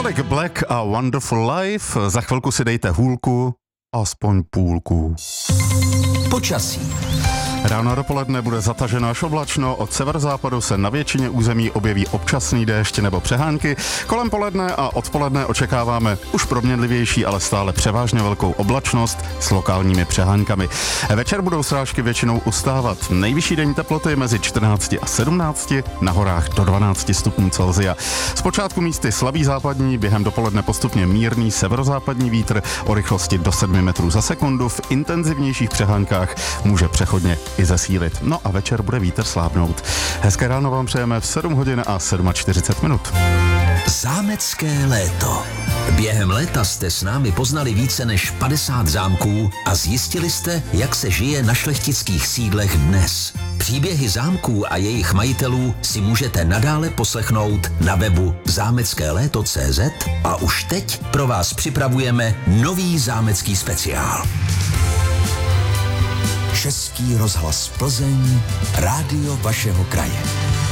Tolik Black a Wonderful Life, za chvilku si dejte hůlku, aspoň půlku. Počasí. Ráno a dopoledne bude zataženo až oblačno, od severozápadu se na většině území objeví občasný déšť nebo přehánky. Kolem poledne a odpoledne očekáváme už proměnlivější, ale stále převážně velkou oblačnost s lokálními přehánkami. Večer budou srážky většinou ustávat. Nejvyšší denní teploty mezi 14 a 17, na horách do 12 stupňů Celsia. Zpočátku místy slabý západní, během dopoledne postupně mírný severozápadní vítr o rychlosti do 7 metrů za sekundu. V intenzivnějších přehánkách může přechodně i zesílit. No a večer bude vítr slábnout. Hezké ráno vám přejeme v 7 hodin a 47 minut. Zámecké léto. Během léta jste s námi poznali více než 50 zámků a zjistili jste, jak se žije na šlechtických sídlech dnes. Příběhy zámků a jejich majitelů si můžete nadále poslechnout na webu zámeckéléto.cz a už teď pro vás připravujeme nový zámecký speciál. Český rozhlas Plzeň, rádio vašeho kraje.